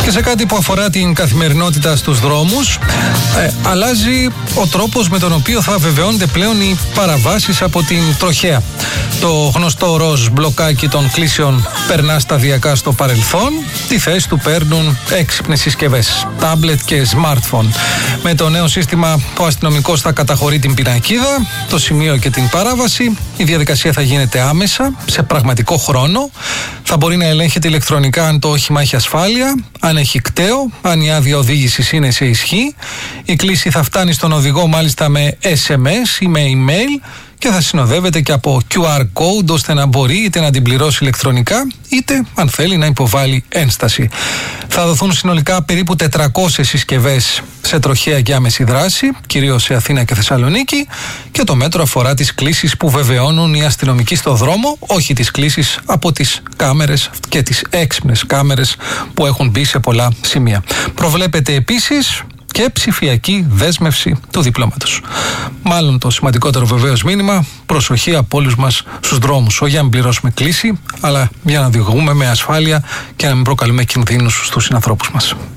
Και σε κάτι που αφορά την καθημερινότητα στους δρόμους, αλλάζει ο τρόπος με τον οποίο θα βεβαιώνται πλέον οι παραβάσεις από την τροχέα. Το γνωστό ροζ μπλοκάκι των κλήσεων περνά σταδιακά στο παρελθόν, τη θέση του παίρνουν έξυπνες συσκευές, τάμπλετ και smartphone. Με το νέο σύστημα ο αστυνομικός θα καταχωρεί την πινακίδα, το σημείο και την παράβαση. Η διαδικασία θα γίνεται άμεσα, σε πραγματικό χρόνο. Θα μπορεί να ελέγχεται ηλεκτρονικά αν το όχημα έχει ασφάλεια, αν έχει κταίο, αν η άδεια οδήγησης είναι σε ισχύ. Η κλήση θα φτάνει στον οδηγό μάλιστα με SMS ή με email και θα συνοδεύεται και από QR code, ώστε να μπορεί είτε να την πληρώσει ηλεκτρονικά είτε αν θέλει να υποβάλει ένσταση. Θα δοθούν συνολικά περίπου 400 συσκευές σε τροχαία και άμεση δράση, κυρίως σε Αθήνα και Θεσσαλονίκη, και το μέτρο αφορά τις κλήσεις που βεβαιώνουν οι αστυνομικοί στο δρόμο, όχι τις κλήσεις από τις κάμερες και τις έξυπνες κάμερες που έχουν μπει σε πολλά σημεία. Προβλέπεται επίσης και ψηφιακή δέσμευση του διπλώματος. Μάλλον το σημαντικότερο βεβαίως μήνυμα, προσοχή από όλους μας στους δρόμους. Όχι για να μην πληρώσουμε κλήση, αλλά για να οδηγούμε με ασφάλεια και να μην προκαλούμε κινδύνους στους συνανθρώπους μας.